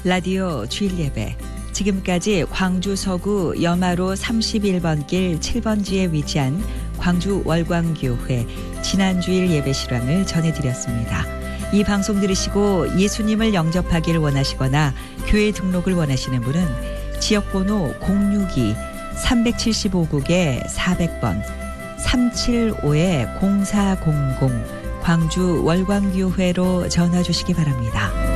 라디오 주일 예배. 지금까지 광주 서구 염화로 31번 길 7번지에 위치한 광주 월광교회 지난주일 예배 실황을 전해드렸습니다. 이 방송 들으시고 예수님을 영접하기를 원하시거나 교회 등록을 원하시는 분은 지역번호 062-375국에 400번 375-0400 광주 월광교회로 전화 주시기 바랍니다.